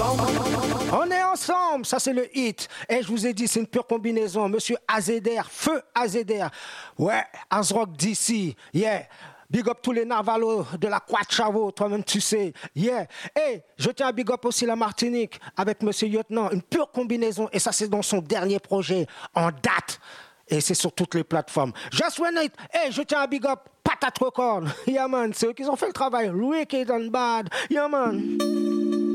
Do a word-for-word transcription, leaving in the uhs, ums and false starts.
On est ensemble, ça c'est le hit. Et je vous ai dit, c'est une pure combinaison. Monsieur A Z R, feu A Z R. Ouais, Azrock D C, yeah. Big up tous les Navalos de la Quachavo, toi-même tu sais. Yeah. Et je tiens à big up aussi la Martinique avec Monsieur Lieutenant, une pure combinaison. Et ça c'est dans son dernier projet, en date. Et c'est sur toutes les plateformes. Just When It. Et je tiens à big up Patate Record. Yeah man, c'est eux qui ont fait le travail. Wicked and Bad. Yeah man.